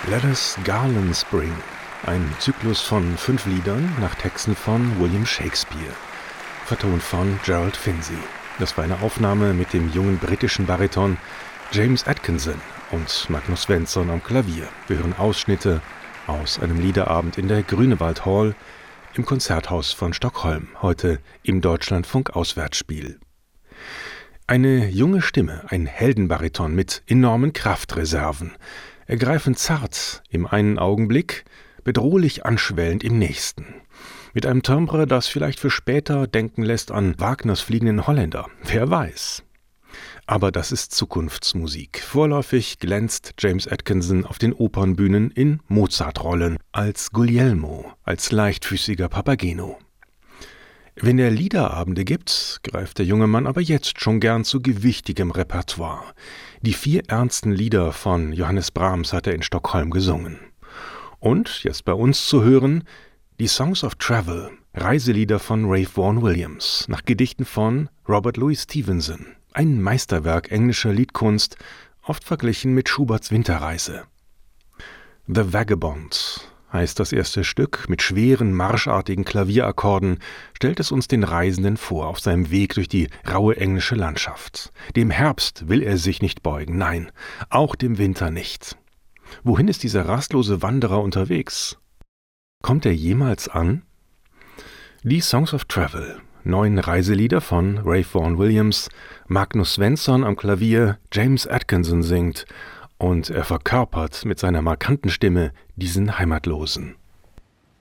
Let Garland Spring, ein Zyklus von 5 Liedern nach Texten von William Shakespeare, vertont von Gerald Finzi. Das war eine Aufnahme mit dem jungen britischen Bariton James Atkinson und Magnus Svensson am Klavier. Wir hören Ausschnitte aus einem Liederabend in der Grünewald Hall im Konzerthaus von Stockholm, heute im Deutschlandfunk Auswärtsspiel. Eine junge Stimme, ein Heldenbariton mit enormen Kraftreserven, ergreifend zart im einen Augenblick, bedrohlich anschwellend im nächsten. Mit einem Timbre, das vielleicht für später denken lässt an Wagners Fliegenden Holländer. Wer weiß. Aber das ist Zukunftsmusik. Vorläufig glänzt James Atkinson auf den Opernbühnen in Mozart-Rollen, als Guglielmo, als leichtfüßiger Papageno. Wenn er Liederabende gibt, greift der junge Mann aber jetzt schon gern zu gewichtigem Repertoire. Die 4 ernsten Lieder von Johannes Brahms hat er in Stockholm gesungen. Und, jetzt bei uns zu hören, die Songs of Travel, Reiselieder von Ralph Vaughan Williams, nach Gedichten von Robert Louis Stevenson. Ein Meisterwerk englischer Liedkunst, oft verglichen mit Schuberts Winterreise. The Vagabond heißt das erste Stück, mit schweren, marschartigen Klavierakkorden stellt es uns den Reisenden vor auf seinem Weg durch die raue englische Landschaft. Dem Herbst will er sich nicht beugen, nein, auch dem Winter nicht. Wohin ist dieser rastlose Wanderer unterwegs? Kommt er jemals an? Die Songs of Travel, 9 Reiselieder von Ralph Vaughan Williams, Magnus Svensson am Klavier, James Atkinson singt und er verkörpert mit seiner markanten Stimme diesen Heimatlosen.